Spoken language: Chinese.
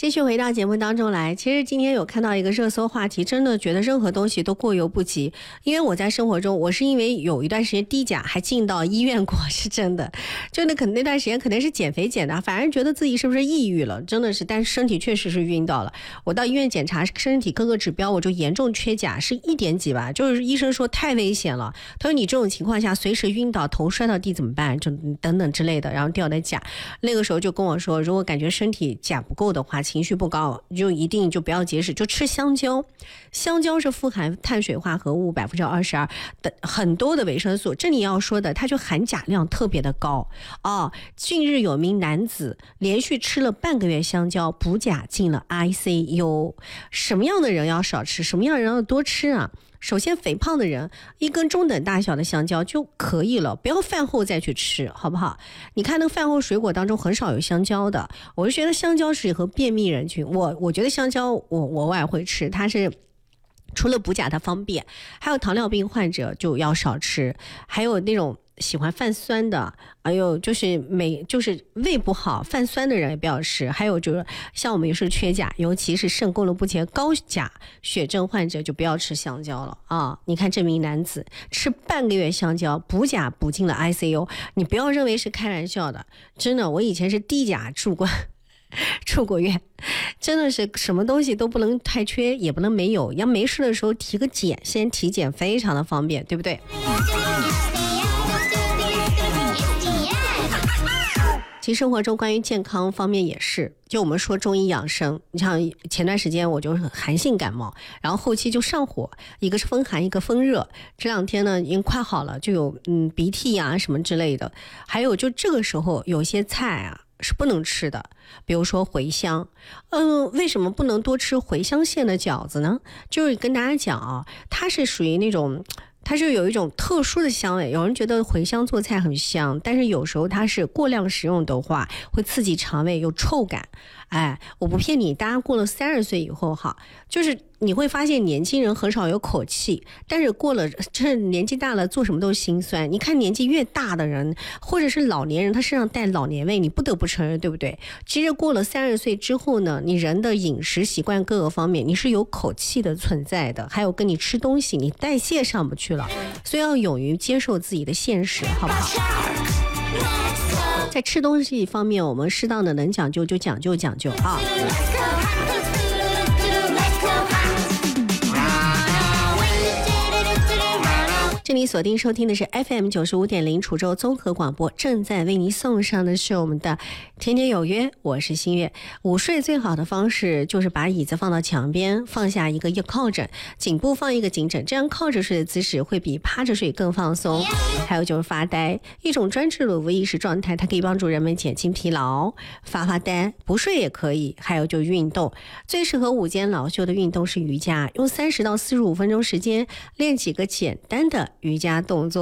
继续回到节目当中来，其实今天有看到一个热搜话题，真的觉得任何东西都过犹不及。因为我在生活中，我是因为有一段时间低钾还进到医院过，是真的。就那段时间可能是减肥减的，反而觉得自己是不是抑郁了，真的是，但是身体确实是晕到了。我到医院检查身体各个指标，我就严重缺钾，是1点几吧，就是医生说太危险了。他说你这种情况下随时晕倒，头摔到地怎么办？就等等之类的，然后掉的钾。那个时候就跟我说，如果感觉身体钾不够的话，情绪不高，就一定就不要节食，就吃香蕉。香蕉是富含碳水化合物22%的很多的维生素，这里要说的，它就含钾量特别的高哦。近日有名男子连续吃了半个月香蕉，补钾进了 ICU。什么样的人要少吃，什么样的人要多吃啊？首先肥胖的人一根中等大小的香蕉就可以了，不要饭后再去吃，好不好？你看那个饭后水果当中很少有香蕉的，我就觉得香蕉适合便秘人群。我觉得香蕉我偶尔会吃，它是除了补钾它方便，还有糖尿病患者就要少吃，还有那种喜欢泛酸的，还有就是胃不好泛酸的人也不要吃，还有就是像我们也是缺钾，尤其是肾功能不全高钾血症患者就不要吃香蕉了啊！你看这名男子吃半个月香蕉补钾补进了 ICU， 你不要认为是开玩笑的，真的，我以前是低钾住过院，真的是什么东西都不能太缺，也不能没有，要没事的时候提个检，先体检非常的方便，对不对？其实生活中关于健康方面也是，就我们说中医养生，你像前段时间我就寒性感冒，然后后期就上火，一个是风寒一个风热，这2天呢已经快好了，就有鼻涕啊什么之类的。还有就这个时候有些菜啊是不能吃的，比如说茴香。为什么不能多吃茴香馅的饺子呢？就是跟大家讲啊，它是属于那种它是有一种特殊的香味，有人觉得茴香做菜很香，但是有时候它是过量食用的话会刺激肠胃，有臭感。我不骗你，大家过了30岁以后哈，就是你会发现年轻人很少有口气，但是过了这年纪大了做什么都心酸。你看年纪越大的人或者是老年人，他身上带老年味，你不得不承认，对不对？其实过了30岁之后呢，你人的饮食习惯各个方面你是有口气的存在的，还有跟你吃东西你代谢上不去了，所以要勇于接受自己的现实，好不好？在吃东西方面，我们适当的能讲究就讲究啊。这里锁定收听的是 FM 95.0滁州综合广播，正在为您送上的是我们的天天有约，我是新月。午睡最好的方式就是把椅子放到墙边，放下一个靠枕，颈部放一个颈枕，这样靠着睡的姿势会比趴着睡更放松。还有就是发呆，一种专注的无意识状态，它可以帮助人们减轻疲劳。发呆不睡也可以。还有就运动，最适合午间老休的运动是瑜伽，用30到45分钟时间练几个简单的瑜伽动作。